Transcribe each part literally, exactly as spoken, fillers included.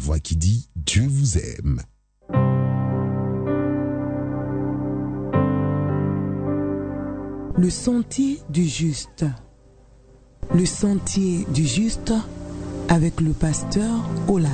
voix qui dit Dieu vous aime. Le sentier du juste. Le sentier du juste avec le pasteur Ola.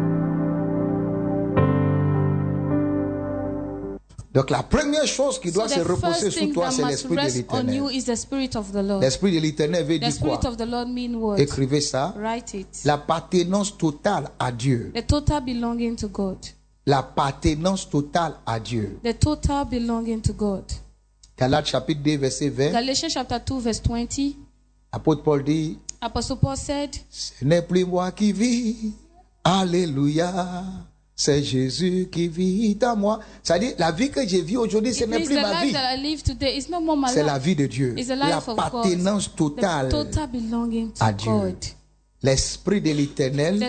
Donc la première chose qui doit so se reposer sur toi, c'est l'Esprit de l'Éternel. L'Esprit de l'Éternel veut dire quoi? Écrivez ça. L'appartenance totale à Dieu. The total belonging to God. L'appartenance totale à Dieu. The total belonging to God. Galates chapitre deux, verset vingt. Galatians chapter two, verse twenty. Apôtre Paul dit, Apostle Paul said, ce n'est plus moi qui vis, alléluia. C'est Jésus qui vit en moi. C'est-à-dire, la vie que je vis aujourd'hui, ce n'est plus ma vie. C'est la vie de Dieu. L'appartenance totale à Dieu. L'Esprit de l'Éternel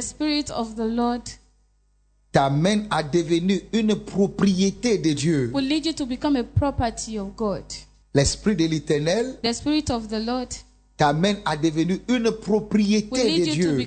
t'amène à devenir une propriété de Dieu. L'Esprit de l'Éternel t'amène à devenir une propriété de Dieu.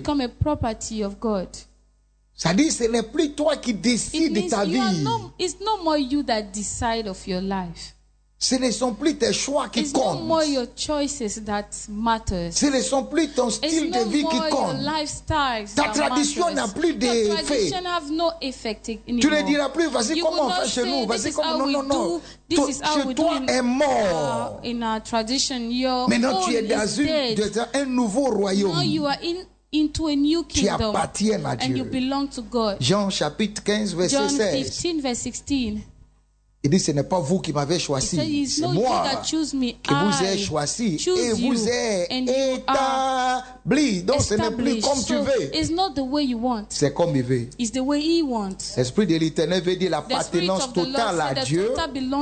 C'est-à-dire, ce n'est plus toi qui décides de ta vie. No, it's no more you that decide of your life. Ce ne sont plus tes choix qui it's comptent. No more your choices that matters. Ce ne sont plus ton style it's de no vie qui compte. Ta tradition n'a plus d'effet. No effect tu ne diras plus, vas-y comment on fait chez nous. Vas-y comment non, non, non. To, chez toi in, est mort. Uh, in our tradition, your Maintenant tu es dans, une, dans un nouveau royaume. Now you are in into a new kingdom, tu appartiens à Dieu. And you belong to God. Jean chapitre quinze verset John seize. fifteen verse sixteen. Il dit, ce n'est pas vous qui m'avez choisi, c'est moi qui vous ai choisi et vous ai établi. Donc ce n'est plus comme tu veux, c'est comme il veut. L'Esprit de l'Éternel veut dire l'appartenance totale à Dieu,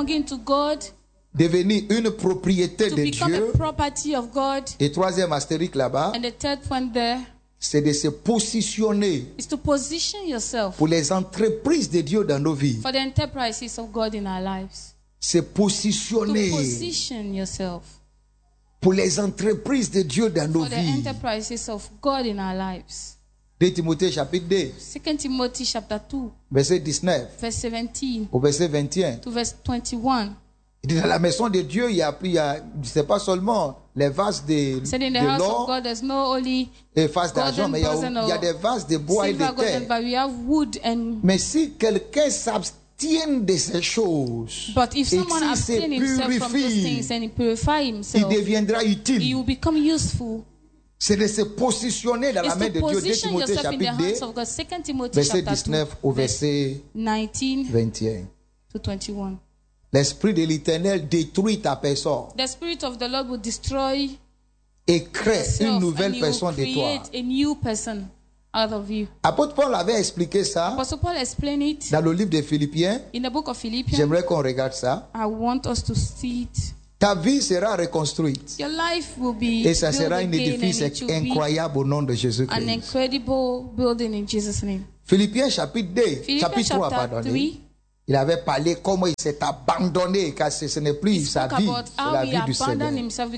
devenir une propriété de Dieu. Et troisième astérique là-bas, c'est de se positionner to position yourself pour les entreprises de Dieu dans nos vies. For the enterprises of God in our lives. Se positionner to position yourself pour les entreprises de Dieu dans nos for vies. The enterprises of God in our lives. deux Timothée chapitre deux. Second Timothy chapter two. Verset dix-neuf. Verse seventeen. Au verset vingt et un. To verse twenty-one. Il dit, dans la maison de Dieu, il y a, il y a c'est pas seulement les vases de, de l'or no et vases d'argent, mais il y, a, il y a des vases de bois et de terre. And... Mais si quelqu'un s'abstient de ces choses, But if et someone s'il se purifie, himself, il deviendra utile. He will become useful. C'est de se positionner dans la main de Dieu. deux Timothée chapitre deux, verset dix-neuf au verset vingt et un. To twenty-one. L'Esprit de l'Éternel détruit ta personne. The Spirit of the Lord will destroy et crée une nouvelle personne de toi. A new person out of you. Apôtre Paul avait expliqué ça Paul it dans le livre de Philippiens. In the book of Philippians. J'aimerais qu'on regarde ça. I want us to see it. Ta vie sera reconstruite. Your life will be et ça sera un édifice incroyable au nom de Jésus-Christ. An incredible building in Jesus' name. Philippiens chapitre deux, Philippians chapitre trois, pardon. Il avait parlé comment il s'est abandonné, car ce n'est plus sa vie, c'est la vie du Seigneur.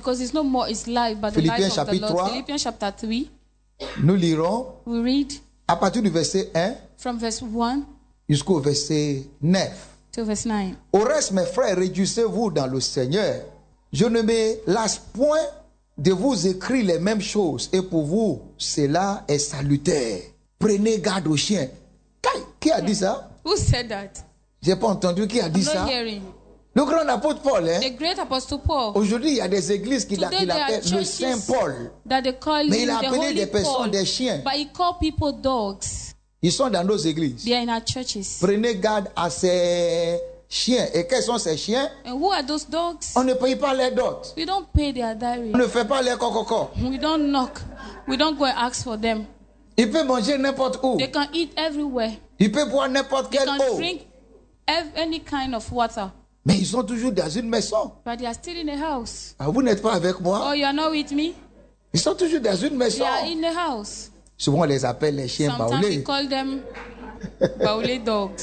Philippiens chapitre trois, Philippians chapter three, nous lirons we read à partir du verset un from verse one jusqu'au verset neuf. To verse nine. Au reste, mes frères, réjouissez-vous dans le Seigneur. Je ne me lasse point de vous écrire les mêmes choses, et pour vous, cela est salutaire. Prenez garde aux chiens. Qui a dit ça? Who said that? J'ai pas entendu qui a dit ça. Hearing. Le grand apôtre Paul. Hein? The great apostle Paul. Aujourd'hui, il y a des églises qu'il qu appelle le Saint Paul. Mais il a appelé des personnes Paul, des chiens. But he called people dogs. Ils sont dans nos églises. They are in our churches. Prenez garde à ces chiens. Et quels sont ces chiens? And who are those dogs? On ne paye pas les dots. We don't pay their dowry. On ne fait pas les cococo. We don't knock. We don't go and ask for them. Ils peuvent manger n'importe où. They can eat everywhere. Ils peuvent boire n'importe quelle eau. They can drink any kind of water. Mais ils sont toujours dans une maison. But they are still in a house. Ah, vous n'êtes pas avec moi? Oh, you are not with me? Ils sont toujours dans une maison. They are in the house. Souvent on les appelle les chiens baoulés. Sometimes we call them baoulé dogs.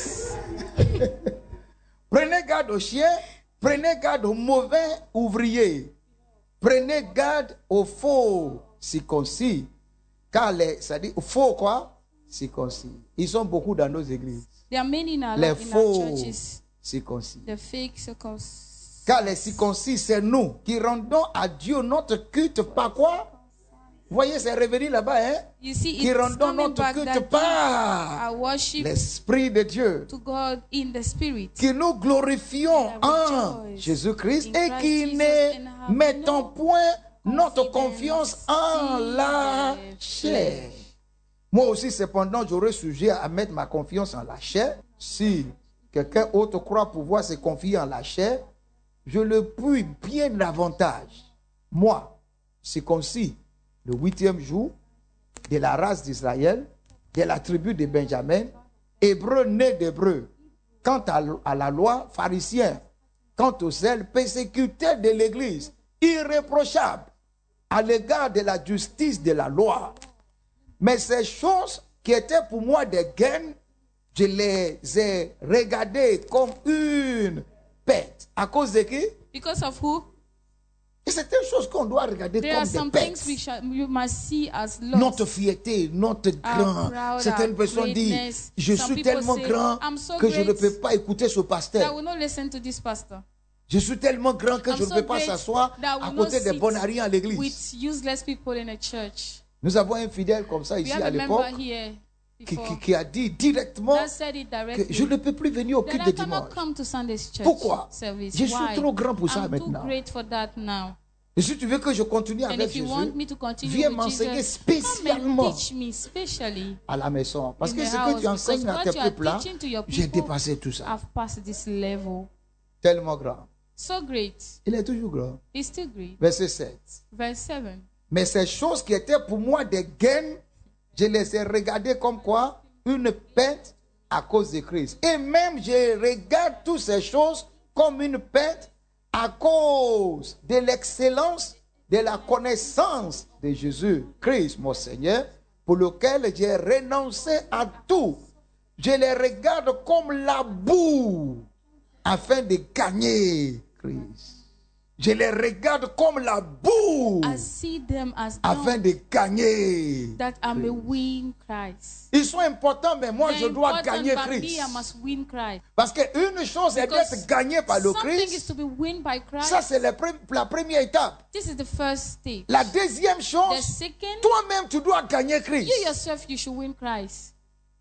Prenez garde aux chiens, prenez garde aux mauvais ouvriers. Prenez garde aux faux circoncis. Car les, ça dit faux quoi? circoncis. Ils sont beaucoup dans nos églises. There are many in our, Les in our faux churches. circoncis. The fake circumcision. Car les circoncis, c'est nous qui rendons à Dieu notre culte par quoi? Vous voyez, c'est revenu là-bas, hein? You see, Qui it's rendons coming notre back culte that par our worship l'Esprit de Dieu. to God in the Spirit. Que nous glorifions And en rejoice Jésus-Christ in et Christ qui Jesus ne and have mettons no point notre confidence confiance en in la the chair. flesh. Moi aussi, cependant, j'aurais sujet à mettre ma confiance en la chair. Si quelqu'un autre croit pouvoir se confier en la chair, je le puis bien davantage. Moi, circoncis le huitième jour de la race d'Israël, de la tribu de Benjamin, hébreu né d'hébreu. Quant à, à la loi, pharisien. Quant au zèle, persécuteur de l'Église, irréprochable à l'égard de la justice de la loi. Mais ces choses qui étaient pour moi des gains, je les ai regardées comme une perte. À cause de qui? Because of who? Et c'est une chose qu'on doit regarder There comme are des some pertes. things we shall, you must see as loss. Notre fierté, notre grand. proud, Certaines our personnes disent, greatness. je Some suis people tellement say, grand I'm so que je ne great peux pas écouter ce that I pasteur. will not listen to this pastor. Je suis tellement grand que I'm je ne so peux pas great s'asseoir that I à will not côté des sit bonnaries à l'église. with useless people in a church. Nous avons un fidèle comme ça We ici have à a l'époque member here qui, before qui- qui a dit directement that said it que directly. je ne peux plus venir au That culte I de cannot dimanche. come to Sunday's church Pourquoi? service. Je suis Why? trop grand pour ça I'm maintenant. too great for that now. Et si tu veux que je continue And avec if you Jésus, want me to continue viens with m'enseigner Jesus, come and spécialement teach me specially à la maison. Parce in que the ce que house, tu because enseignes à what tes you are peuples là, teaching to your j'ai people, dépassé tout ça. I've passed this level. Tellement grand. So great. Il est toujours grand. It's still great. Verset sept. Verse seven. Mais ces choses qui étaient pour moi des gains, je les ai regardées comme quoi? Une perte à cause de Christ. Et même je regarde toutes ces choses comme une perte à cause de l'excellence de la connaissance de Jésus-Christ, mon Seigneur, pour lequel j'ai renoncé à tout. Je les regarde comme la boue afin de gagner Christ. Je les regarde comme la boue I see them as afin dung, de gagner. that I may win Christ. Ils sont importants, mais moi je They're dois important, gagner but me, Christ. I must win Christ. Parce qu'une chose est Because d'être gagné par le something is Christ. to be win by Christ. Ça, c'est la, pre- la première étape. This is the first stage. La deuxième The chose, second, toi-même, tu dois gagner Christ. you yourself, you should win Christ.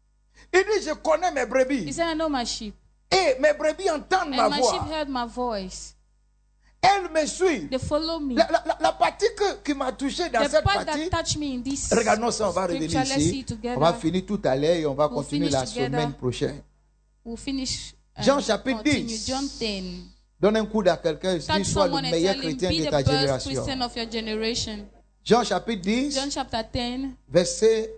Il dit, je connais mes He brebis. said, I know my sheep. Et mes brebis entendent ma And my sheep voix. heard my voice. Elles me suivent. They follow me. La, la- la- la partie que- qui m'a touché dans The cette part partie, that touched me in this regardons ça, on va scripture, revenir let's see ici. it together. On va finir tout à l'heure et on va We'll continuer finish la together. semaine prochaine. We'll finish. um, Jean chapitre continue. dix. John ten. Donne un coup à quelqu'un et Touch dis, sois someone le and meilleur tell him, chrétien be de the ta best génération. Christian of your generation. Jean chapitre dix, John chapter ten, verset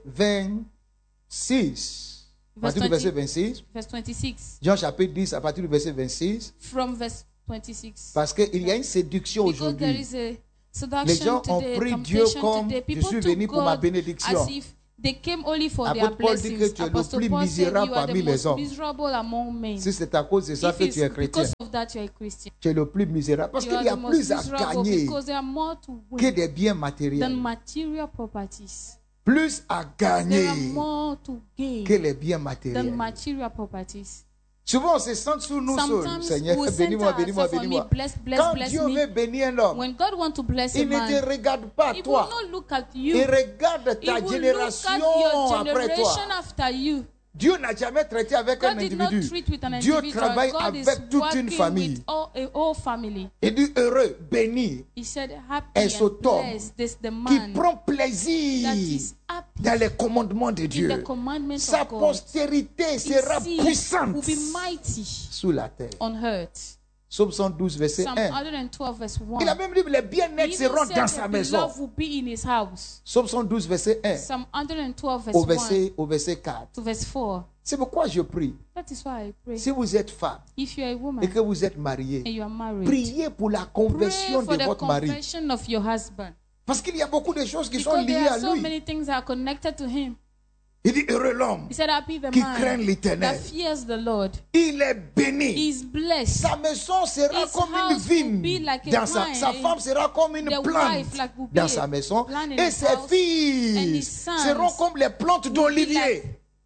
vingt-six. À partir du verset vingt-six. verse twenty-six. Jean chapitre dix, à partir du verset vingt-six. From verse twenty-six. Parce qu'il y a une séduction Because there aujourd'hui. is a Les gens seduction ont today, pris Dieu temptation comme today. je People suis took venu pour ma God bénédiction. as if they came only for their Apôtre Paul dit que blessings. tu es le Apostle plus Paul said misérable you are the parmi les most hommes. miserable among men. Si c'est à cause de ça If que tu es it's chrétien, because of that you are a Christian. tu es le plus misérable. Parce You qu'il are y a the most plus à miserable gagner because there are more to que win des biens than matériels. material properties. Plus à There are gagner more to gain que les biens than matériels. material properties. Souvent, on se sent sur nous seuls. Sometimes Seigneur, we center bénis-moi, bénis-moi, ourselves on me. bénis-moi. Bless, bless, Quand bless Dieu veut me. bénir un homme, When God wants to bless a il ne te man, regarde pas He toi. will not look at you. Il regarde He ta will look génération at your après toi. generation after you. Dieu n'a jamais traité avec un God did not individu. treat with an Dieu individual. travaille God is avec toute une working famille. with all, a whole family. Il dit heureux, béni, He said, happy est and cet homme blessed. This the qui man prend that plaisir is happy dans les commandements de in the Dieu. commandments Sa of God. postérité His sera seed puissante will be mighty sous la terre. on earth. Psaume cent douze, verset Psalm un. one hundred twelve verse one. Il a même dit les bien-être He seront even dans said sa the maison. beloved will be in his house. Psaume cent douze, verset un. Psalm one hundred twelve verse Au one verset, au verset quatre. to verse four. C'est pourquoi je prie. That is why I pray. Si vous êtes femme If you are a et woman que vous êtes mariée, and you are married, priez pour la pray conversion for de the votre mari. conversion of your husband. Parce qu'il y a beaucoup de choses qui sont Because liées there are à so lui. many things that are connected to him. Il dit heureux l'homme He said, happy the qui craint man l'Éternel. that fears the Lord. Il est béni. He is blessed. Sa maison sera His comme une house will be vigne. like a Dans sa, vine. sa femme sera comme une The plante wife like will be dans a sa maison. plant in Et his ses house. And filles his sons seront comme les plantes will be d'olivier. like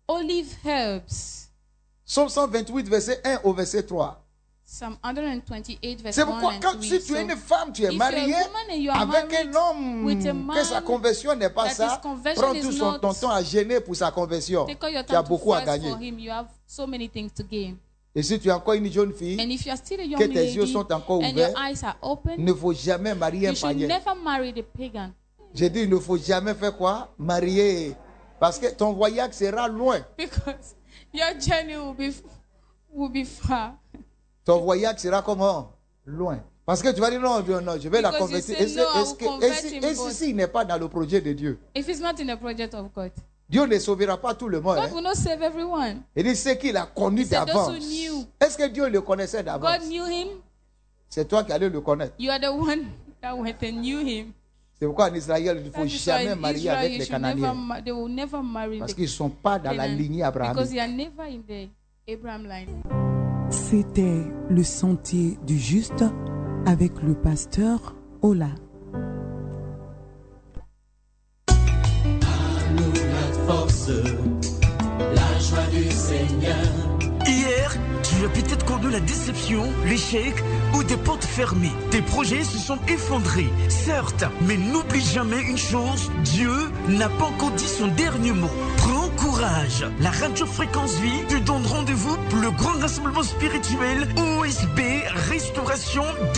olive herbs. Psaume cent vingt-huit, verset un au verset trois. Psalm one twenty-eight, verse C'est pourquoi one quand and si three. tu es So, une femme, tu es if mariée you're a woman and you are avec married un homme with a man que sa conversion n'est pas that ça, his conversion prends is tout son, not- ton temps à gêner pour sa conversion. take all your Tu as time to beaucoup à fast gagner. for him. You have so many things to gain. Et si tu es encore une jeune fille, And if you are still a young que tes yeux lady sont encore and ouverts, your eyes are open, il ne faut jamais marier un you should païen. never marry the pagan. J'ai dit, il ne faut jamais faire quoi? Marier. Parce que ton voyage sera loin. Because your journey will be will be far. Ton voyage sera comment? Loin. Parce que tu vas dire, non, non, non, je vais la Because you convertir. say, Et, c'est- no, I est-ce will que- convert et si, him, et si- but- s'il n'est pas dans le projet de Dieu, If it's not in the project of God, Dieu ne sauvera pas tout le monde. God Hein. will not save everyone. Il dit, c'est qu'il a connu He said, d'avance. those who knew. Est-ce que Dieu le connaissait d'avance? God knew him. C'est toi qui allais le connaître. You are the one that went and knew him. C'est pourquoi en Israël, il ne faut That is why jamais in marier Israel, avec you les should never, Cananéens. ma- they will never marry Parce the qu'ils ne sont pas dans la Canaan, lignée because abrahamique. they are never in the Abraham line. C'était le sentier du juste avec le pasteur Ola. Force, la joie du Seigneur. Hier, tu as peut-être connu la déception, l'échec ou des portes fermées. Tes projets se sont effondrés, certes, mais n'oublie jamais une chose, Dieu n'a pas encore dit son dernier mot. Prends courage. La radio Fréquence Vie te donne rendez-vous pour le grand rassemblement spirituel O S B Restauration